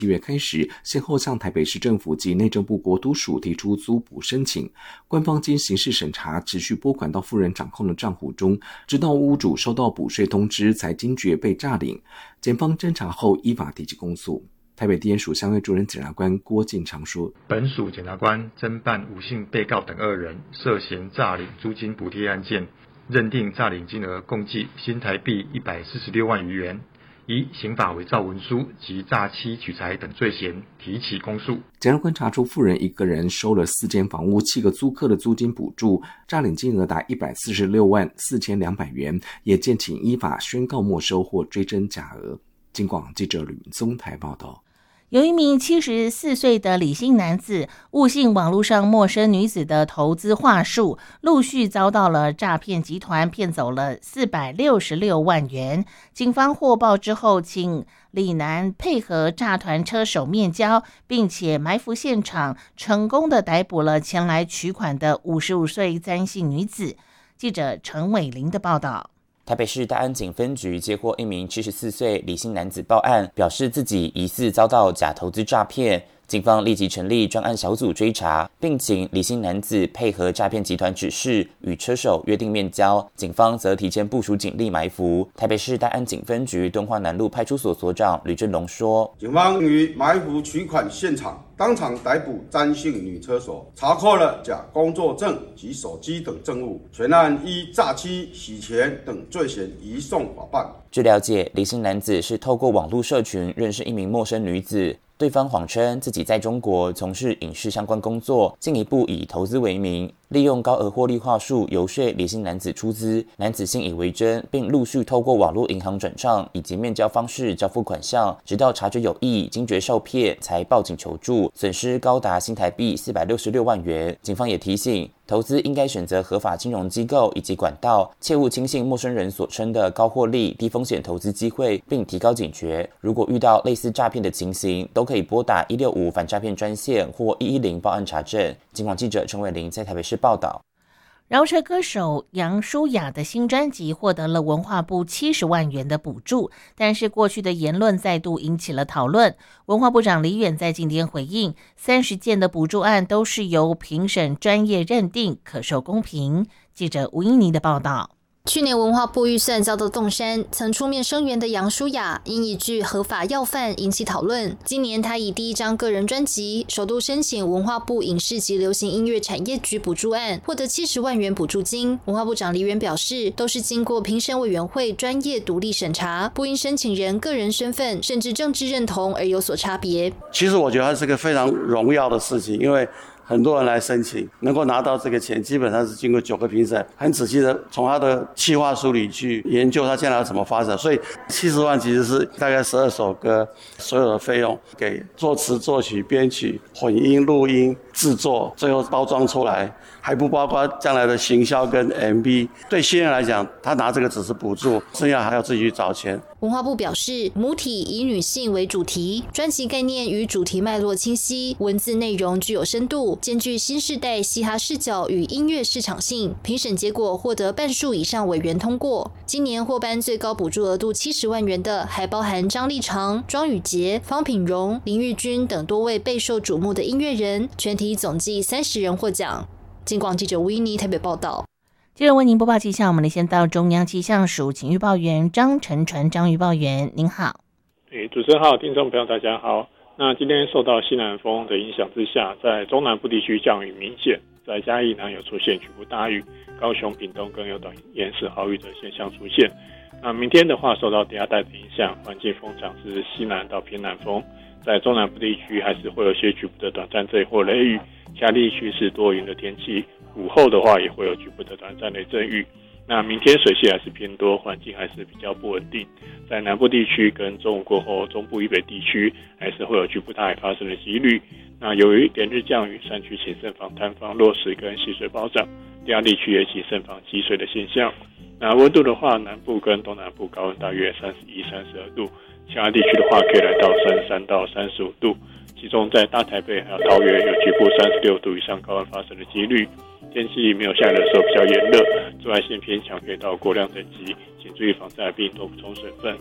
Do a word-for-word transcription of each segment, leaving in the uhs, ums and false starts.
七月开始，先后向台北市政府及内政部国都署提出租补申请，官方经刑事审查，持续拨款到富人掌控的账户中，直到屋主收到补税通知才惊觉被诈领。检方侦查后依法提起公诉。台北地检署相对主任检察官郭进常说， 本署检察官侦办吴姓被告等二人涉嫌诈领租金补贴案件，认定诈领金额共计新台币一百四十六万余元，以刑法伪造文书及诈欺取财等罪嫌提起公诉。 检察官查出富人一个人收了四间房屋七个租客的租金补助，诈领金额达一百四十六万四千两百元，也建请依法宣告没收或追征假额。警广记者吕明宗台报道。 有一名七十四岁的李姓男子误信网络上陌生女子的投资话术，陆续遭到了诈骗集团骗走了四百六十六万元。警方获报之后，请李男配合诈团车手面交，并且埋伏现场，成功的逮捕了前来取款的五十五岁詹姓女子。记者陈伟玲的报道。 台北市大安警分局接获一名七十四岁李姓男子报案，表示自己疑似遭到假投资诈骗。警方立即成立专案小组追查，并请李姓男子配合诈骗集团指示，与车手约定面交。警方则提前部署警力埋伏。台北市大安警分局敦化南路派出所所长吕振龙说：“ 警方于埋伏取款现场，当场逮捕詹姓女车手，查扣了假工作证及手机等证物，全案依诈欺、洗钱等罪嫌移送法办。” 据了解，李姓男子是透过网络社群认识一名陌生女子，对方谎称自己在中国从事影视相关工作，进一步以投资为名，利用高额获利话术游说李姓男子出资，男子信以为真，并陆续透过网络银行转账以及面交方式交付款项，直到察觉有异，惊觉受骗，才报警求助，损失高达新台币四百六十六万元。警方也提醒，投资应该选择合法金融机构以及管道，切勿轻信陌生人所称的高获利、低风险投资机会，并提高警觉。如果遇到类似诈骗的情形，都可以拨打一六五反诈骗专线或一一零报案查证。警广记者陈伟玲在台北市报道。 饶舌歌手杨舒雅的新专辑获得了文化部七十万元的补助，但是过去的言论再度引起了讨论。文化部长李远在今天回应，三十件的补助案都是由评审专业认定，可受公平。记者吴英妮的报道。 去年文化部预算遭到动删，曾出面声援的杨舒雅因一句合法要饭引起讨论。今年她以第一张个人专辑首度申请文化部影视及流行音乐产业局补助案，获得七十万元补助金。文化部长李远表示，都是经过评审委员会专业独立审查，不因申请人个人身份甚至政治认同而有所差别。 其实我觉得它是个非常荣耀的事情，因为很多人来申请，能够拿到这个钱，基本上是经过九个评审很仔细的从他的企划书里去研究他将来要怎么发展，所以七十万其实是大概十二首歌所有的费用，给作词、作曲、编曲、混音、录音、制作，最后包装出来，还不包括将来的行销跟 M V。 对新人来讲，他拿这个只是补助，剩下还要自己去找钱。 文化部表示，母体以女性为主题，专辑概念与主题脉络清晰，文字内容具有深度，兼具新世代嘻哈视角与音乐市场性。评审结果获得半数以上委员通过。今年获颁最高补助额度七十万元的，还包含张立长、庄宇杰、方品荣、林玉君等多位备受瞩目的音乐人，全体总计三十人获奖。警广记者吴依妮台北报道。 接着为您播报气象，我们先到中央气象署，请预报员张晨传张预报员，您好。 诶，主持人好，听众朋友大家好。那今天受到西南风的影响之下，在中南部地区降雨明显，在嘉义南有出现局部大雨，高雄、屏东更有短延时豪雨的现象出现。那明天的话，受到低压带的影响，环境风场是西南到偏南风，在中南部地区还是会有些局部的短暂阵雨或雷雨，其他地区是多云的天气。午后的话也会有局部的短暂雷阵雨。那明天水系还是偏多，环境还是比较不稳定，在南部地区跟中午过后中部以北地区还是会有局部大雨发生的几率。那由于连日降雨，山区请慎防坍方落石跟溪水暴涨，低压地区也请慎防积水的现象。那温度的话，南部跟东南部高温大约三十一、三十二度，其他地区的话可以来到三十三到三十五度，其中在大台北还有桃园有局部三十六度以上高温发生的几率。天气没有下雨的时候比较炎热，紫外线偏强，可以到过量等级，请注意防晒并多补充水分。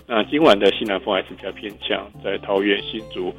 那今晚的西南风还是比较偏强，在桃园、新竹、